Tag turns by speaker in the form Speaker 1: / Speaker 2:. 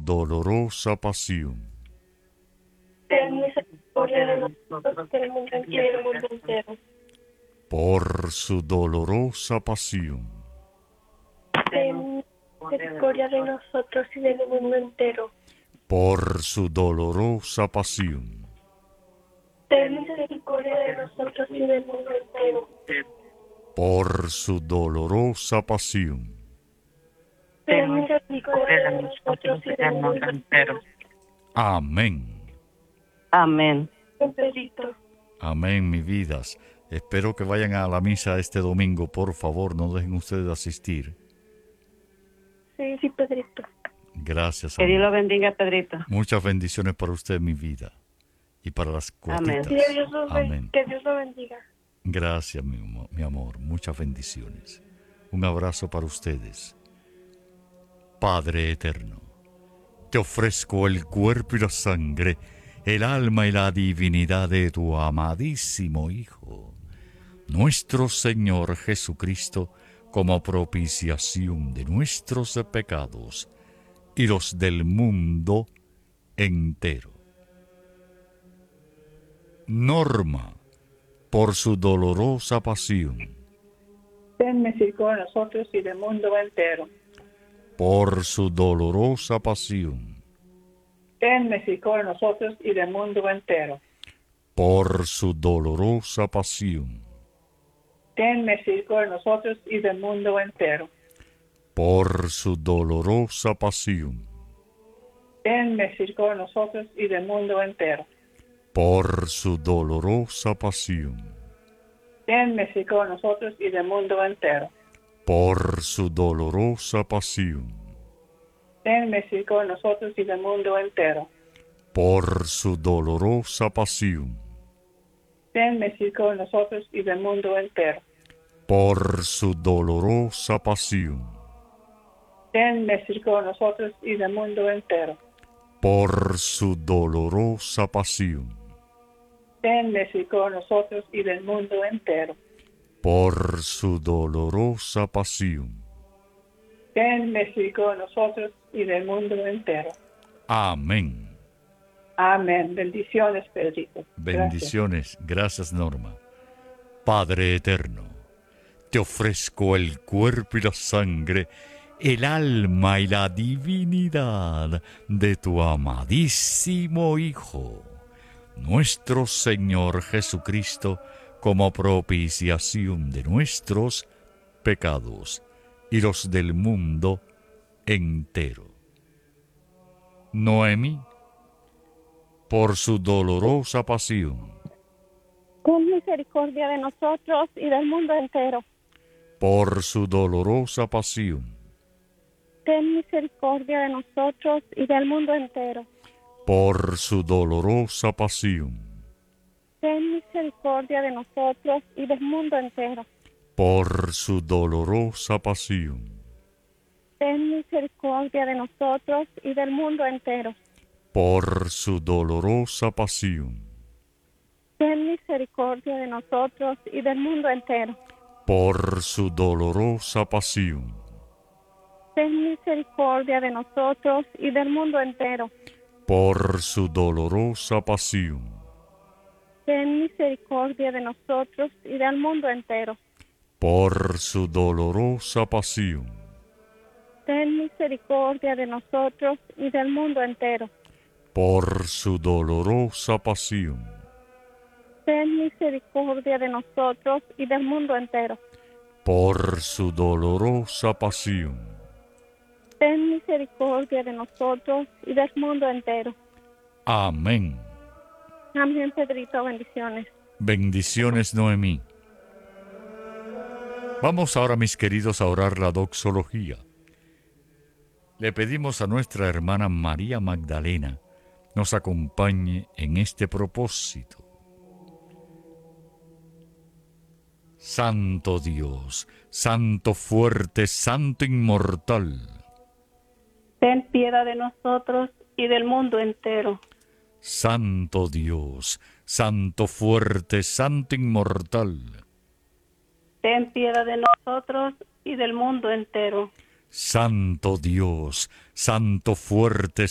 Speaker 1: dolorosa pasión.
Speaker 2: Ten misericordia de nosotros, del mundo entero y del mundo entero.
Speaker 1: Por su dolorosa pasión.
Speaker 2: Ten misericordia de nosotros y del mundo entero.
Speaker 1: Por su dolorosa pasión.
Speaker 2: Ten misericordia de nosotros y del mundo entero.
Speaker 1: Por su dolorosa pasión.
Speaker 2: Ten misericordia de nosotros y del mundo entero.
Speaker 1: Amén.
Speaker 3: Amén.
Speaker 2: Pedrito.
Speaker 1: Amén, mis vidas. Espero que vayan a la misa este domingo. Por favor, no dejen ustedes de asistir.
Speaker 2: Sí, Pedrito.
Speaker 1: Gracias,
Speaker 3: Que Dios
Speaker 1: amor.
Speaker 3: lo bendiga, Pedrito.
Speaker 1: Muchas bendiciones para usted, mi vida. Y para las cuatitas.
Speaker 2: Que Dios lo bendiga.
Speaker 1: Gracias, mi amor. Muchas bendiciones. Un abrazo para ustedes. Padre eterno, te ofrezco el cuerpo y la sangre, el alma y la divinidad de tu amadísimo Hijo, nuestro Señor Jesucristo, como propiciación de nuestros pecados y los del mundo entero. Norma, por su dolorosa pasión.
Speaker 4: Ten misericordia de nosotros y del mundo entero.
Speaker 1: Por su dolorosa pasión.
Speaker 4: Ten misericordia de nosotros y del mundo entero.
Speaker 1: Por su dolorosa pasión.
Speaker 4: Ten misericordia de nosotros y del mundo entero.
Speaker 1: Por su dolorosa pasión.
Speaker 4: Ten misericordia de nosotros y del mundo entero.
Speaker 1: Por su dolorosa pasión.
Speaker 4: Ten misericordia de nosotros y del mundo entero.
Speaker 1: Por su dolorosa pasión.
Speaker 4: Ten misericordia de nosotros y del mundo entero.
Speaker 1: Por su dolorosa pasión.
Speaker 4: Ten misericordia de nosotros y del mundo entero.
Speaker 1: Por su dolorosa pasión.
Speaker 4: Ten misericordia de nosotros y del mundo entero.
Speaker 1: Por su dolorosa pasión.
Speaker 4: Ten misericordia de nosotros y del mundo entero.
Speaker 1: Por su dolorosa pasión.
Speaker 4: Ten misericordia de nosotros y del mundo entero.
Speaker 1: Amén.
Speaker 4: Amén. Bendiciones, Pedrito.
Speaker 1: Bendiciones. Gracias, Norma. Padre eterno, te ofrezco el cuerpo y la sangre, el alma y la divinidad de tu amadísimo Hijo, nuestro Señor Jesucristo, como propiciación de nuestros pecados y los del mundo entero. Noemi, por su dolorosa pasión.
Speaker 2: Ten misericordia de nosotros y del mundo entero.
Speaker 1: Por su dolorosa pasión.
Speaker 2: Ten misericordia de nosotros y del mundo entero.
Speaker 1: Por su dolorosa pasión.
Speaker 2: Ten misericordia de nosotros y del mundo entero.
Speaker 1: Por su dolorosa pasión.
Speaker 2: Ten misericordia de nosotros y del mundo entero.
Speaker 1: Por su dolorosa pasión.
Speaker 2: Ten misericordia de nosotros y del mundo entero.
Speaker 1: Por su dolorosa pasión.
Speaker 2: Ten misericordia de nosotros y del mundo entero.
Speaker 1: Por su dolorosa pasión.
Speaker 2: Ten misericordia de nosotros y del mundo entero.
Speaker 1: Por su dolorosa pasión.
Speaker 2: Ten misericordia de nosotros y del mundo entero.
Speaker 1: Por su dolorosa pasión.
Speaker 2: Ten misericordia de nosotros y del mundo entero.
Speaker 1: Por su dolorosa pasión.
Speaker 2: Ten misericordia de nosotros y del mundo entero.
Speaker 1: Amén.
Speaker 2: Amén, Pedrito, bendiciones.
Speaker 1: Bendiciones, Noemí. Vamos ahora, mis queridos, a orar la doxología. Le pedimos a nuestra hermana María Magdalena nos acompañe en este propósito. Santo Dios, Santo fuerte, Santo inmortal.
Speaker 3: Ten piedad de nosotros y del mundo entero.
Speaker 1: Santo Dios, Santo fuerte, Santo inmortal.
Speaker 3: Ten piedad de nosotros y del mundo entero.
Speaker 1: Santo Dios, Santo fuerte,